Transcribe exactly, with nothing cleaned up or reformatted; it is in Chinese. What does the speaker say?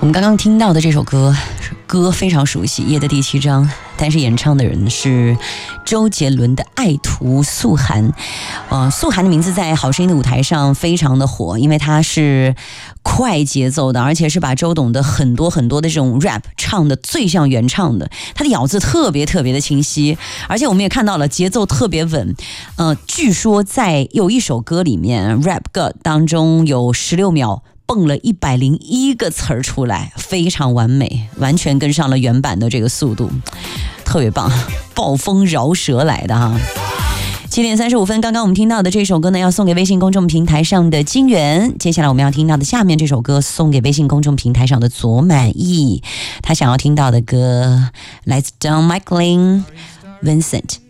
我们刚刚听到的这首歌，歌非常熟悉，《夜的第七章》，但是演唱的人是周杰伦的爱徒素涵。呃，素涵的名字在好声音的舞台上非常的火，因为他是快节奏的，而且是把周董的很多很多的这种 rap 唱的最像原唱的，他的咬字特别特别的清晰，而且我们也看到了节奏特别稳。呃，据说在有一首歌里面 rap God 当中有十六秒蹦了一百零一个词儿出来，非常完美，完全跟上了原版的这个速度，特别棒，暴风饶舌来的哈。七点三十五分，刚刚我们听到的这首歌呢，要送给微信公众平台上的金源。接下来我们要听到的下面这首歌，送给微信公众平台上的左满意。他想要听到的歌来自 Don McLean Vincent。